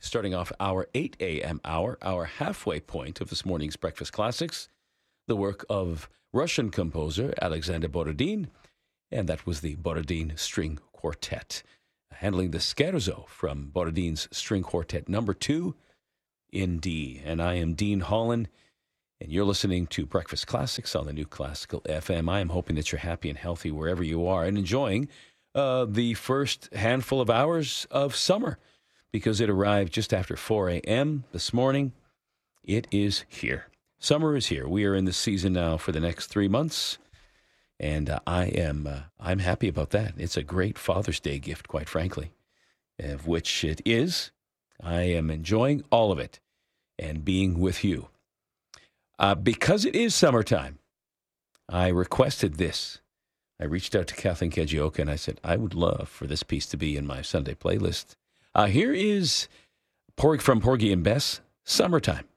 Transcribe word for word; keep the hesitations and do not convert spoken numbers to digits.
starting off our eight a.m. hour, our halfway point of this morning's Breakfast Classics, the work of Russian composer Alexander Borodin, and that was the Borodin String Quartet, handling the Scherzo from Borodin's String Quartet number two in D. And I am Dean Holland, and you're listening to Breakfast Classics on the New Classical F M. I am hoping that you're happy and healthy wherever you are and enjoying uh, the first handful of hours of summer, because it arrived just after four a.m. this morning. It is here. Summer is here. We are in the season now for the next three months, and uh, I am uh, I'm happy about that. It's a great Father's Day gift, quite frankly, of which it is. I am enjoying all of it and being with you. Uh, because it is summertime, I requested this. I reached out to Kathleen Kajioka and I said, I would love for this piece to be in my Sunday playlist. Uh, here is Porg from Porgy and Bess, Summertime.